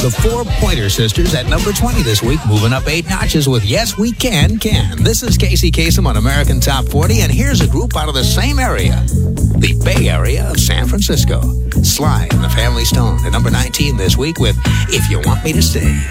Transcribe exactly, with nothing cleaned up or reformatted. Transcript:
The Four Pointer Sisters at number twenty this week, moving up eight notches with Yes We Can Can. This is Casey Kasem on American Top forty, and here's a group out of the same area, the Bay Area of San Francisco. Sly and the Family Stone at number nineteen this week with If You Want Me to Stay.